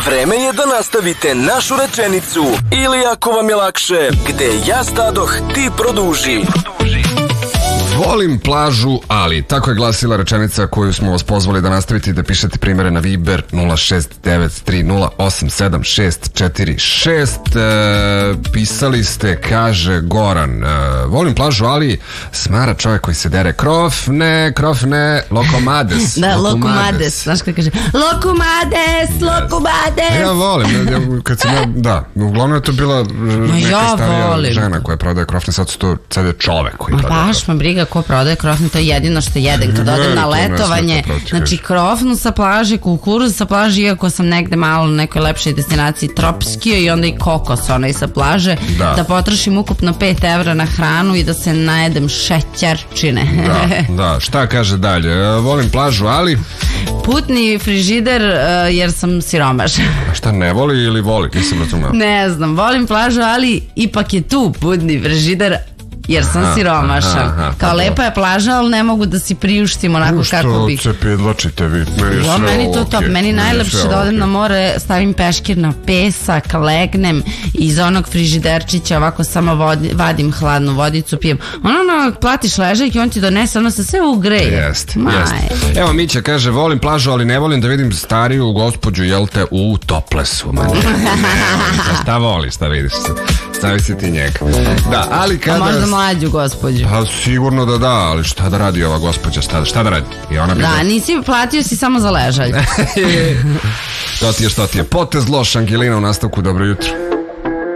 Vreme je da nastavite našu rečenicu ili ako vam je lakše, gde ja stadoh, ti produži. Volim plažu, ali tako je glasila rečenica koju smo vas pozvali da nastavite i da pišete primere na Viber 06930876646. Pisali ste, kaže Goran, volim plažu, ali smara čovjek koji se dere. Krofne, lokomades. Da, lokomades, znaš kada kaže lokomades. Ja volim, kad sam uglavnom je to bila neka starija žena koja prodaje krofne, sad je čovek koji prodaje. Baš me briga ko prodaje krofnu, to je jedino što jedem kad odem na letovanje. Znači krofnu sa plaže, kukuruz sa plaže, iako sam negde malo na nekoj lepšoj destinaciji tropskoj, i onda i kokos onaj sa plaže, da potrošim ukupno 5 evra na hranu i da se najedem šećerčine. Da, šta kaže dalje? Volim plažu, ali putni frižider jer sam siromaš. A šta, ne voli ili voli? Nisam razumeo. Ne znam, volim plažu, ali ipak je tu putni frižider jer sam siromašan. Kao lepa je plaža, ali ne mogu da si priuštim onako kako bih. Što se pedlačite vi? Meni to top. Meni najlepše da odem na more, stavim peškir na pesak, legnem i iz onog frižiderčića ovako samo vadim hladnu vodicu, pijem. Ono platiš ležajk i on ti donese, ono se sve ugreje. Jeste. Evo Mića kaže, volim plažu, ali ne volim da vidim stariju gospođu, jel te, u toplesu. Šta voliš, šta vidiš? Stavi si ti njega. Da, ali kada... A možda mlađu gospođu. Pa sigurno da, ali šta da radi ova gospođa? Šta da radi? I ona da, nisi platio si samo za ležalj. To ti je. Potez loš, Angelina u nastavku, dobro jutro.